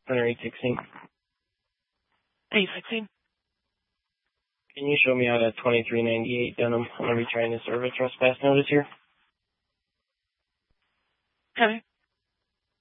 Under 816. 816. Can you show me out at 2398 Dunham? I'm going to be trying to serve a trespass notice here. Okay.